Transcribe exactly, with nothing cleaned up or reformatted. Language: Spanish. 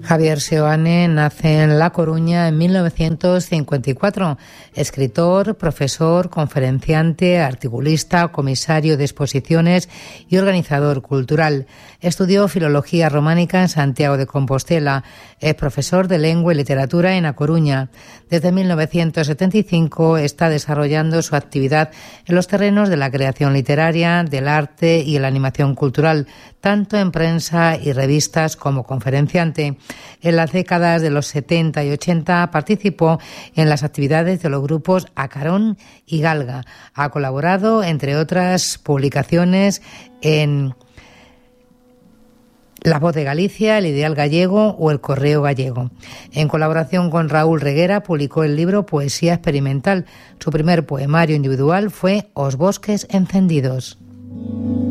Javier Seoane nace en La Coruña en mil novecientos cincuenta y cuatro. Escritor, profesor, conferenciante, articulista, comisario de exposiciones y organizador cultural. Estudió filología románica en Santiago de Compostela. Es profesor de lengua y literatura en A Coruña. Desde mil novecientos setenta y cinco está desarrollando su actividad en los terrenos de la creación literaria, del arte y la animación cultural, tanto en prensa y revistas como conferenciante. En las décadas de los setenta y ochenta participó en las actividades de los grupos Acarón y Galga. Ha colaborado, entre otras publicaciones, en La Voz de Galicia, El Ideal Gallego o El Correo Gallego. En colaboración con Raúl Reguera publicó el libro Poesía Experimental. Su primer poemario individual fue Os Bosques Encendidos.